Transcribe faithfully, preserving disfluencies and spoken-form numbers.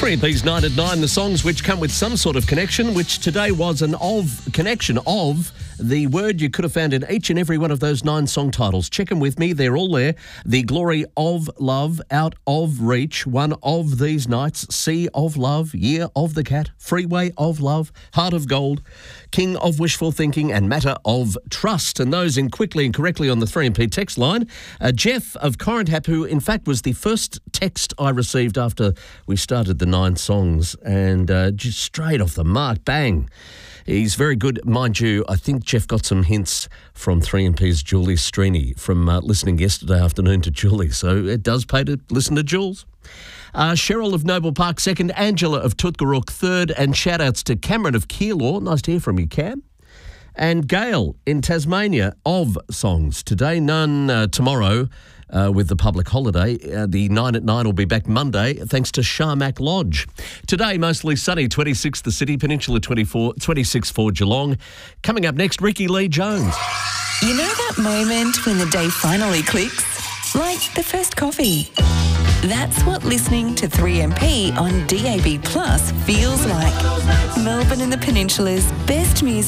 three M P's nine at nine, the songs which come with some sort of connection, which today was an of connection of the word you could have found in each and every one of those nine song titles. Check them with me, they're all there. The Glory of Love, Out of Reach, One of These Nights, Sea of Love, Year of the Cat, Freeway of Love, Heart of Gold, King of Wishful Thinking and Matter of Trust. And those in quickly and correctly on the three M P text line. Uh, Jeff of Correntap, who in fact was the first text I received after we started the nine songs, and uh, just straight off the mark, bang. He's very good. Mind you, I think Jeff got some hints from three M P's Julie Strini from uh, listening yesterday afternoon to Julie, so it does pay to listen to Jules. Uh, Cheryl of Noble Park second, Angela of Tutgaruk third, and shout-outs to Cameron of Keilor. Nice to hear from you, Cam. And Gail in Tasmania of songs. Today, none uh, tomorrow uh, with the public holiday. Uh, the nine at nine will be back Monday thanks to Sharmac Lodge. Today, mostly sunny, twenty-six the city, Peninsula twenty-four, twenty-six for Geelong. Coming up next, Ricky Lee Jones. You know that moment when the day finally clicks? Like the first coffee. That's what listening to three M P on D A B Plus feels like. Melbourne and the Peninsula's best music.